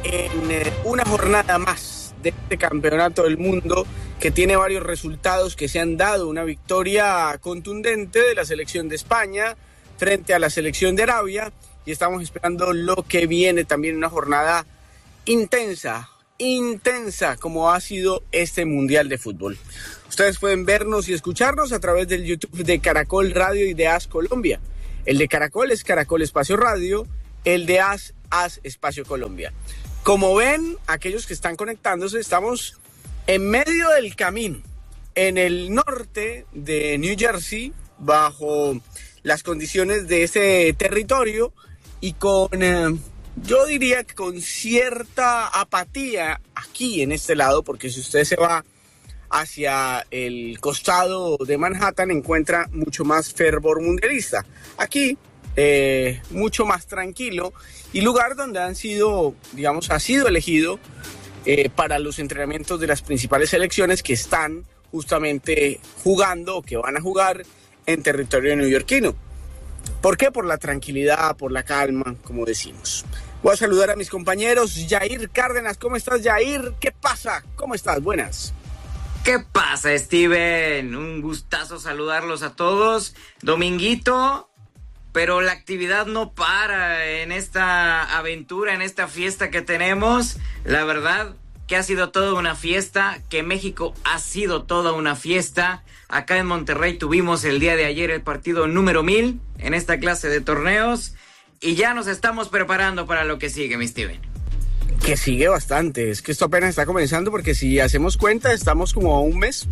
en una jornada más de este campeonato del mundo que tiene varios resultados que se han dado. Una victoria contundente de la selección de España frente a la selección de Arabia, y estamos esperando lo que viene también, una jornada intensa como ha sido este Mundial de Fútbol. Ustedes pueden vernos y escucharnos a través del YouTube de Caracol Radio y de AS Colombia. El de Caracol es Caracol Espacio Radio, el de AS Espacio Colombia. Como ven, aquellos que están conectándose, estamos en medio del camino, en el norte de New Jersey, bajo las condiciones de ese territorio y con, yo diría que con cierta apatía aquí en este lado, porque si usted se va hacia el costado de Manhattan encuentra mucho más fervor mundialista. Aquí, mucho más tranquilo, y lugar donde ha sido elegido para los entrenamientos de las principales selecciones que están justamente jugando o que van a jugar en territorio neoyorquino. ¿Por qué? Por la tranquilidad, por la calma, como decimos. Voy a saludar a mis compañeros. Jair Cárdenas, ¿cómo estás, Jair? ¿Qué pasa? ¿Cómo estás? Buenas. ¿Qué pasa, Steven? Un gustazo saludarlos a todos. Dominguito, pero la actividad no para en esta aventura, en esta fiesta que tenemos. La verdad que ha sido toda una fiesta, que México ha sido toda una fiesta. Acá en Monterrey tuvimos el día de ayer el partido número 1000 en esta clase de torneos y ya nos estamos preparando para lo que sigue, mi Steven. Que sigue bastante, es que esto apenas está comenzando, porque si hacemos cuenta estamos como a un mes,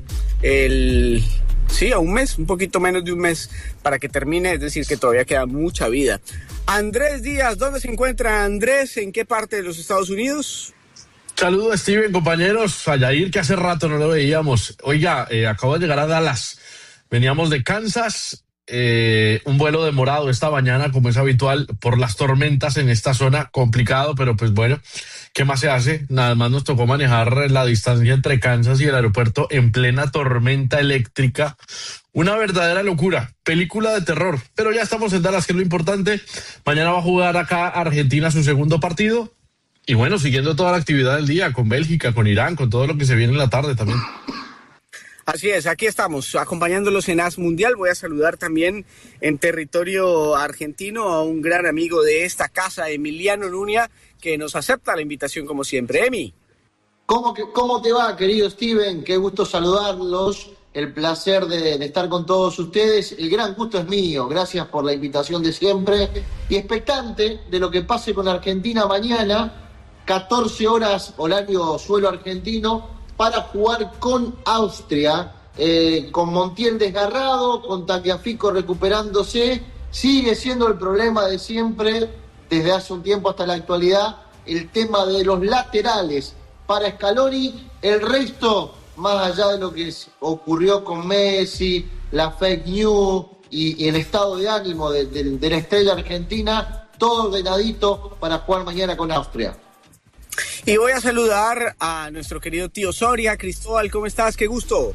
a un mes, un poquito menos de un mes para que termine, es decir que todavía queda mucha vida. Andrés Díaz, ¿dónde se encuentra Andrés? ¿En qué parte de los Estados Unidos? Saludos, Steven, compañeros, a Yair, que hace rato no lo veíamos. Oiga, acabo de llegar a Dallas, veníamos de Kansas. Un vuelo demorado esta mañana, como es habitual, por las tormentas en esta zona, complicado, pero pues bueno, ¿qué más se hace? Nada más nos tocó manejar la distancia entre Kansas y el aeropuerto en plena tormenta eléctrica. Una verdadera locura, película de terror, pero ya estamos en Dallas, que es lo importante. Mañana va a jugar acá Argentina su segundo partido, y bueno, siguiendo toda la actividad del día, con Bélgica, con Irán, con todo lo que se viene en la tarde también. Así es, aquí estamos acompañándolos en AS Mundial. Voy a saludar también en territorio argentino a un gran amigo de esta casa, Emiliano Nuña, que nos acepta la invitación como siempre. Emi. ¿Cómo te va, querido Steven? Qué gusto saludarlos, el placer de estar con todos ustedes. El gran gusto es mío, gracias por la invitación de siempre. Y expectante de lo que pase con Argentina mañana, 14 horas horario suelo argentino, para jugar con Austria, con Montiel desgarrado, con Tagliafico recuperándose. Sigue siendo el problema de siempre, desde hace un tiempo hasta la actualidad, el tema de los laterales para Scaloni. El resto, más allá de lo que ocurrió con Messi, la fake news y el estado de ánimo de la estrella argentina, todo ordenadito para jugar mañana con Austria. Y voy a saludar a nuestro querido tío Soria. Cristóbal, ¿cómo estás? ¡Qué gusto!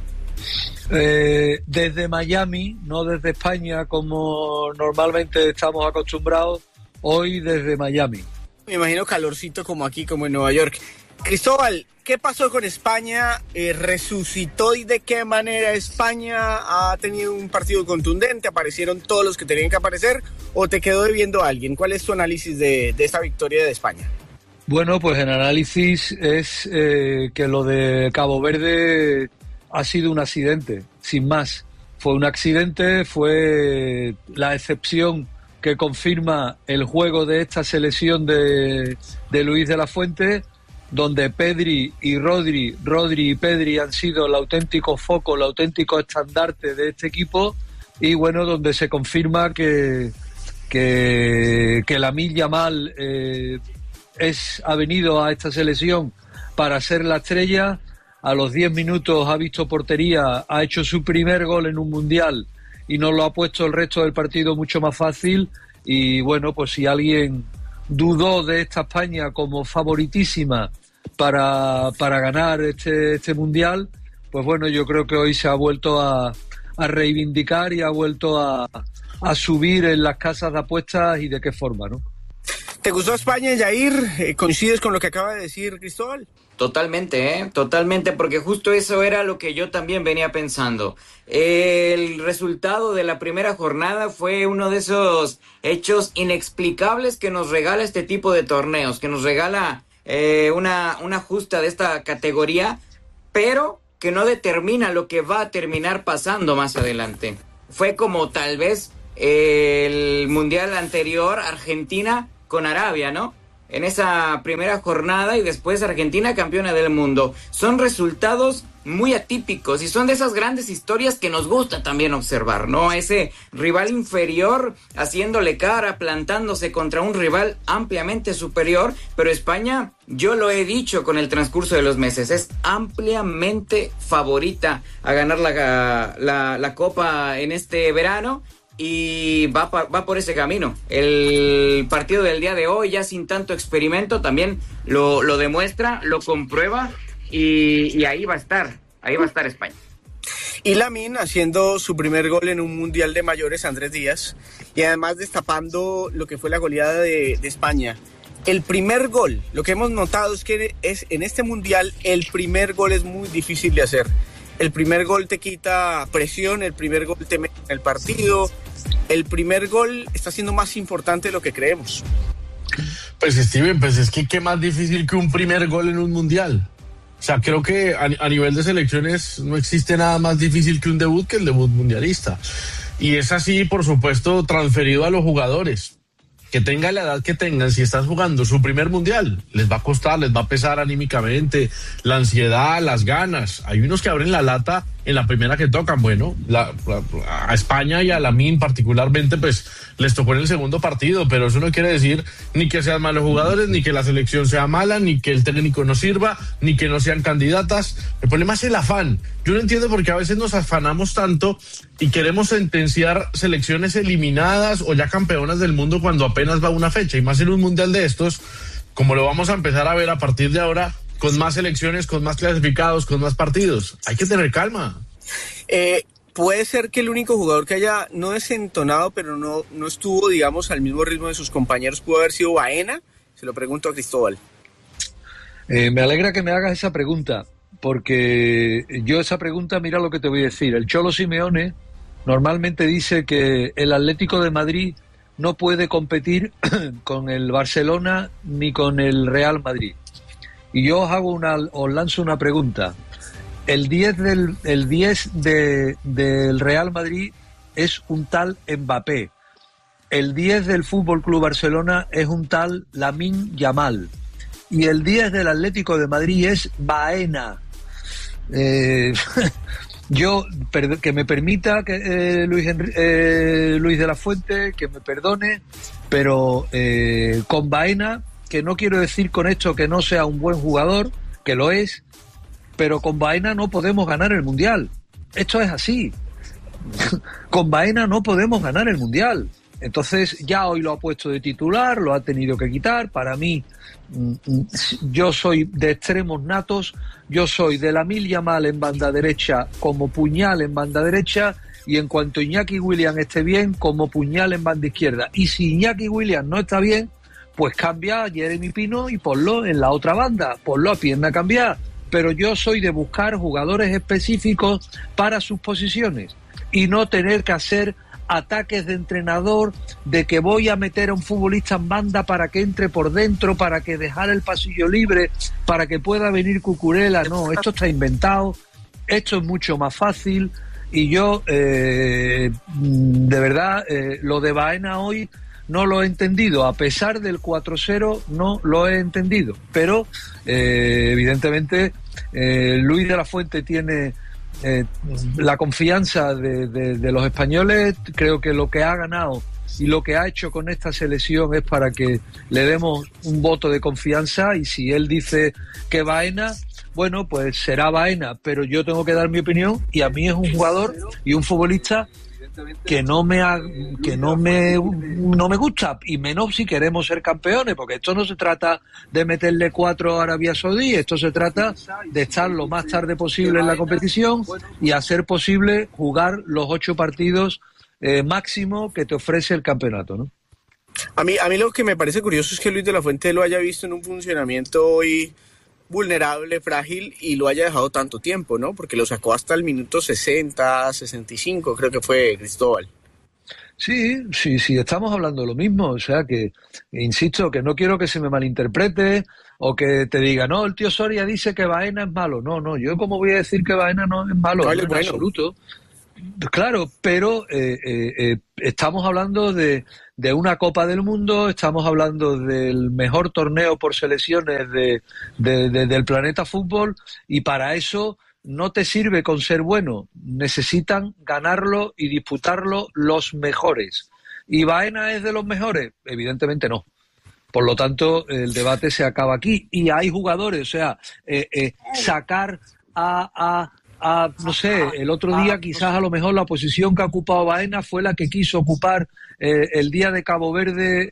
Desde Miami, no desde España como normalmente estamos acostumbrados, hoy desde Miami. Me imagino calorcito como aquí, como en Nueva York. Cristóbal, ¿qué pasó con España? ¿Resucitó y de qué manera España ha tenido un partido contundente? ¿Aparecieron todos los que tenían que aparecer o te quedó debiendo alguien? ¿Cuál es tu análisis de esta victoria de España? Bueno, pues el análisis es que lo de Cabo Verde ha sido un accidente, sin más. Fue un accidente, fue la excepción que confirma el juego de esta selección de Luis de la Fuente, donde Pedri y Rodri y Pedri han sido el auténtico foco, el auténtico estandarte de este equipo, y bueno, donde se confirma que Lamine Yamal ha venido a esta selección para ser la estrella. A los 10 minutos ha visto portería, ha hecho su primer gol en un mundial y nos lo ha puesto el resto del partido mucho más fácil. Y bueno, pues si alguien dudó de esta España como favoritísima para ganar este mundial, pues bueno, yo creo que hoy se ha vuelto a reivindicar y ha vuelto a subir en las casas de apuestas, y de qué forma, ¿no? ¿Te gustó España, Jair? ¿Coincides con lo que acaba de decir Cristóbal? Totalmente, totalmente, porque justo eso era lo que yo también venía pensando. El resultado de la primera jornada fue uno de esos hechos inexplicables que nos regala este tipo de torneos, que nos regala una justa de esta categoría, pero que no determina lo que va a terminar pasando más adelante. Fue como tal vez el mundial anterior, Argentina con Arabia, ¿no? En esa primera jornada y después Argentina campeona del mundo. Son resultados muy atípicos y son de esas grandes historias que nos gusta también observar, ¿no? Ese rival inferior haciéndole cara, plantándose contra un rival ampliamente superior, pero España, yo lo he dicho con el transcurso de los meses, es ampliamente favorita a ganar la Copa en este verano. Y va por ese camino. El partido del día de hoy, ya sin tanto experimento, también lo demuestra, lo comprueba y ahí va a estar España. Y Lamine haciendo su primer gol en un mundial de mayores, Andrés Díaz, y además destapando lo que fue la goleada de España. El primer gol, lo que hemos notado es que en este mundial el primer gol es muy difícil de hacer. El primer gol te quita presión, el primer gol te mete en el partido, el primer gol está siendo más importante de lo que creemos. Pues Steven, pues es que qué más difícil que un primer gol en un mundial. O sea, creo que a nivel de selecciones no existe nada más difícil que un debut, que el debut mundialista. Y es así, por supuesto, transferido a los jugadores. Que tengan la edad que tengan, si están jugando su primer mundial, les va a costar, les va a pesar anímicamente, la ansiedad, las ganas. Hay unos que abren la lata en la primera que tocan. Bueno, a España y a Lamine particularmente, pues les tocó en el segundo partido, pero eso no quiere decir ni que sean malos jugadores, ni que la selección sea mala, ni que el técnico no sirva, ni que no sean candidatas. El problema es el afán. Yo no entiendo por qué a veces nos afanamos tanto y queremos sentenciar selecciones eliminadas o ya campeonas del mundo cuando apenas va una fecha, y más en un mundial de estos, como lo vamos a empezar a ver a partir de ahora, con más selecciones, con más clasificados, con más partidos. Hay que tener calma. Puede ser que el único jugador que haya no desentonado, pero no estuvo, digamos, al mismo ritmo de sus compañeros, pudo haber sido Baena. Se lo pregunto a Cristóbal. Me alegra que me hagas esa pregunta, porque yo esa pregunta, mira lo que te voy a decir. El Cholo Simeone normalmente dice que el Atlético de Madrid no puede competir con el Barcelona ni con el Real Madrid. Y yo os lanzo una pregunta. El 10 del Real Madrid es un tal Mbappé. El 10 del Fútbol Club Barcelona es un tal Lamine Yamal. Y el 10 del Atlético de Madrid es Baena. Yo, que me permita que Luis de la Fuente, que me perdone, pero con Baena, que no quiero decir con esto que no sea un buen jugador, que lo es, pero con Baena no podemos ganar el Mundial. Esto es así. Con Baena no podemos ganar el Mundial. Entonces ya hoy lo ha puesto de titular, lo ha tenido que quitar. Para mí, yo soy de extremos natos, yo soy de Lamine Yamal en banda derecha como puñal en banda derecha, y en cuanto Iñaki Williams esté bien, como puñal en banda izquierda. Y si Iñaki Williams no está bien, pues cambia a Jeremy Pino y ponlo en la otra banda, ponlo a pierna cambiada. Pero yo soy de buscar jugadores específicos para sus posiciones y no tener que hacer ataques de entrenador de que voy a meter a un futbolista en banda para que entre por dentro, para que dejar el pasillo libre, para que pueda venir Cucurella. No, esto está inventado, esto es mucho más fácil. Y yo, de verdad, lo de Baena hoy no lo he entendido. A pesar del 4-0, no lo he entendido. Pero, evidentemente, Luis de la Fuente tiene la confianza de los españoles. Creo que lo que ha ganado y lo que ha hecho con esta selección es para que le demos un voto de confianza. Y si él dice que Baena, bueno, pues será Baena, pero yo tengo que dar mi opinión, y a mí es un jugador y un futbolista que no me gusta, y menos si queremos ser campeones, porque esto no se trata de meterle 4 a Arabia Saudí, esto se trata de estar lo más tarde posible en la competición y hacer posible jugar los 8 partidos máximo que te ofrece el campeonato, ¿no? A mí lo que me parece curioso es que Luis de la Fuente lo haya visto en un funcionamiento hoy vulnerable, frágil, y lo haya dejado tanto tiempo, ¿no? Porque lo sacó hasta el minuto 60, 65, creo que fue Cristóbal. Sí, sí, sí, estamos hablando de lo mismo. O sea que, insisto, que no quiero que se me malinterprete o que te diga, no, el tío Soria dice que Baena es malo. No, no, yo como voy a decir que Baena no es malo, No, no, en bueno. absoluto. Claro, pero estamos hablando de una Copa del Mundo, estamos hablando del mejor torneo por selecciones del planeta fútbol, y para eso no te sirve con ser bueno, necesitan ganarlo y disputarlo los mejores. ¿Y Baena es de los mejores? Evidentemente no. Por lo tanto, el debate se acaba aquí. Y hay jugadores, o sea, sacar no sé, el otro día quizás a lo mejor la posición que ha ocupado Baena fue la que quiso ocupar el día de Cabo Verde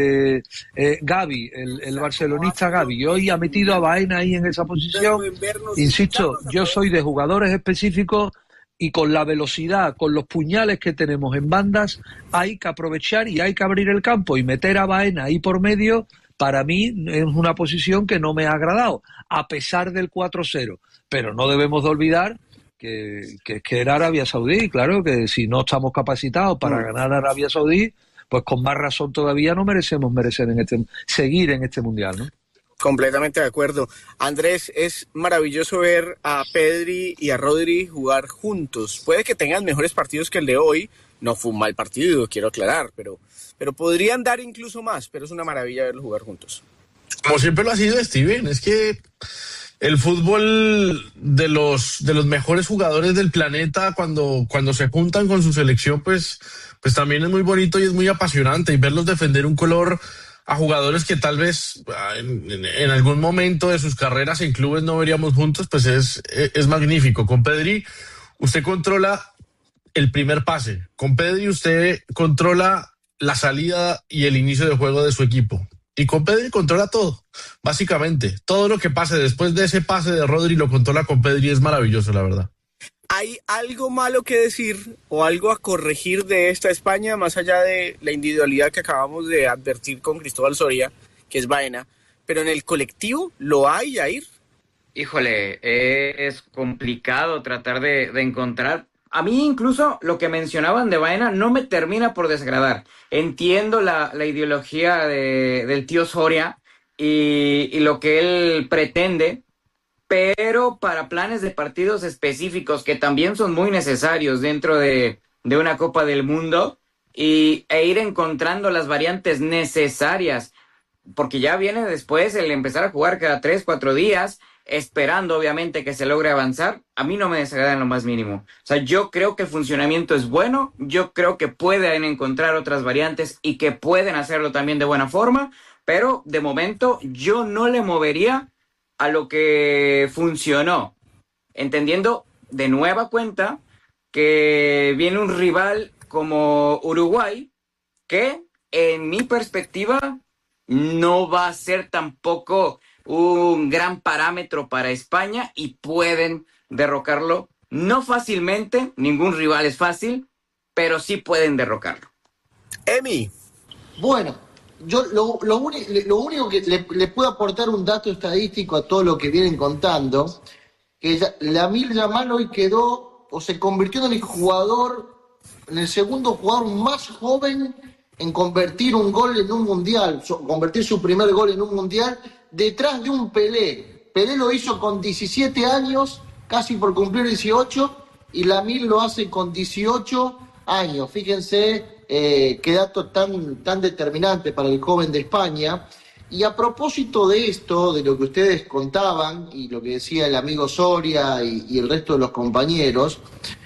Gavi, el barcelonista Gavi, y hoy ha metido a Baena ahí en esa posición. Insisto, yo soy de jugadores específicos y con la velocidad, con los puñales que tenemos en bandas, hay que aprovechar y hay que abrir el campo, y meter a Baena ahí por medio, para mí es una posición que no me ha agradado, a pesar del 4-0. Pero no debemos de olvidar que era Arabia Saudí. Claro que si no estamos capacitados para ganar a Arabia Saudí, pues con más razón todavía no merecemos seguir en este mundial, ¿no? Completamente de acuerdo. Andrés, es maravilloso ver a Pedri y a Rodri jugar juntos. Puede que tengan mejores partidos que el de hoy. No fue un mal partido, quiero aclarar, pero podrían dar incluso más. Pero es una maravilla verlos jugar juntos. Como siempre lo ha sido, Steven, es que el fútbol de los mejores jugadores del planeta, cuando se juntan con su selección, pues también es muy bonito y es muy apasionante, y verlos defender un color a jugadores que tal vez en algún momento de sus carreras en clubes no veríamos juntos, pues es magnífico. Con Pedri usted controla el primer pase, con Pedri usted controla la salida y el inicio de juego de su equipo. Y con Pedri controla todo, básicamente. Todo lo que pase después de ese pase de Rodri lo controla con Pedri, es maravilloso, la verdad. ¿Hay algo malo que decir o algo a corregir de esta España, más allá de la individualidad que acabamos de advertir con Cristóbal Soria, que es Baena? Pero en el colectivo, ¿lo hay, Jair? Híjole, es complicado tratar de encontrar. A mí incluso lo que mencionaban de Baena no me termina por desagradar. Entiendo la ideología del tío Soria y lo que él pretende, pero para planes de partidos específicos que también son muy necesarios dentro de una Copa del Mundo, e ir encontrando las variantes necesarias, porque ya viene después el empezar a jugar cada 3-4 días, esperando obviamente que se logre avanzar. A mí no me desagrada en lo más mínimo. O sea, yo creo que el funcionamiento es bueno, yo creo que pueden encontrar otras variantes y que pueden hacerlo también de buena forma, pero de momento yo no le movería a lo que funcionó, entendiendo de nueva cuenta que viene un rival como Uruguay, que en mi perspectiva no va a ser tampoco un gran parámetro para España, y pueden derrocarlo, no fácilmente, ningún rival es fácil, pero sí pueden derrocarlo. Emi. Bueno, yo lo único que le puedo aportar un dato estadístico a todo lo que vienen contando, que Lamine Yamal hoy quedó o se convirtió en el segundo jugador más joven en convertir un gol en un mundial, convertir su primer gol en un mundial, detrás de un Pelé. Pelé lo hizo con 17 años, casi por cumplir 18, y Lamine lo hace con 18 años. Fíjense qué dato tan determinante para el joven de España. Y a propósito de esto, de lo que ustedes contaban, y lo que decía el amigo Soria y el resto de los compañeros,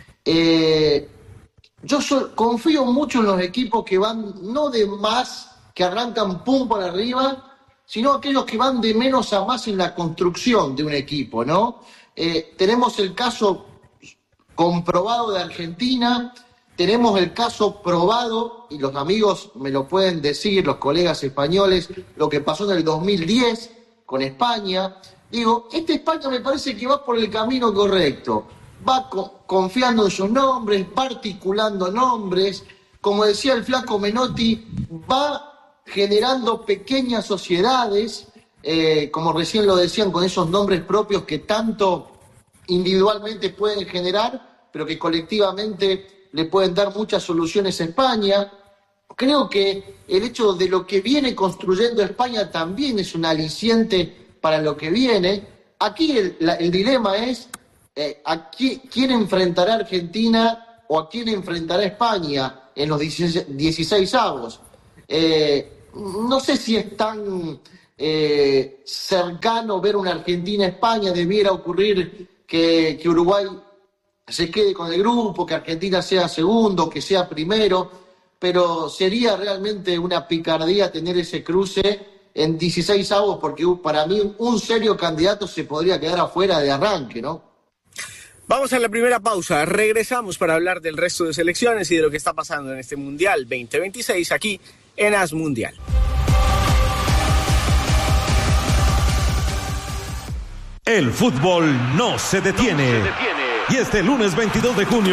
yo confío mucho en los equipos que van no de más, que arrancan pum para arriba, sino aquellos que van de menos a más en la construcción de un equipo, ¿no? Tenemos el caso comprobado de Argentina, tenemos el caso probado, y los amigos me lo pueden decir, los colegas españoles, lo que pasó en el 2010 con España. Digo, esta España me parece que va por el camino correcto. Va confiando en sus nombres, particulando nombres. Como decía el flaco Menotti, va generando pequeñas sociedades, como recién lo decían, con esos nombres propios que tanto individualmente pueden generar, pero que colectivamente le pueden dar muchas soluciones a España. Creo que el hecho de lo que viene construyendo España también es un aliciente para lo que viene. Aquí el dilema es ¿a quién enfrentará Argentina o a quién enfrentará España en los 16avos? No sé si es tan cercano ver una Argentina-España. Debiera ocurrir que Uruguay se quede con el grupo, que Argentina sea segundo, que sea primero, pero sería realmente una picardía tener ese cruce en 16avos, porque para mí un serio candidato se podría quedar afuera de arranque, ¿no? Vamos a la primera pausa, regresamos para hablar del resto de selecciones y de lo que está pasando en este Mundial 2026 aquí en AS Mundial. El fútbol no se detiene. Y este lunes 22 de junio